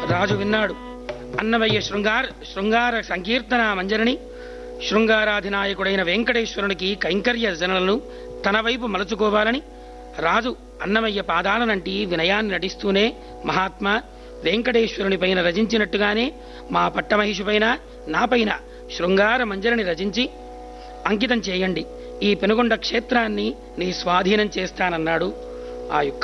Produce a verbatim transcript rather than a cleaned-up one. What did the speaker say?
రాజు విన్నాడు. అన్నమయ్య శృంగార శృంగార సంకీర్తన మంజరిని శృంగారాధినాయకుడైన వెంకటేశ్వరునికి కైంకర్య జనలను తన వైపు మలుచుకోవాలని రాజు అన్నమయ్య పాదాలనంటి వినయాన్ని నటిస్తూనే, మహాత్మా, వెంకటేశ్వరుని పైన రచించినట్టుగానే మా పట్టమహిషిపైన నాపైన శృంగార మంజరిని రచించి అంకితం చేయండి. ఈ పెనుగొండ క్షేత్రాన్ని నీ స్వాధీనం చేస్తానన్నాడు ఆ యొక్క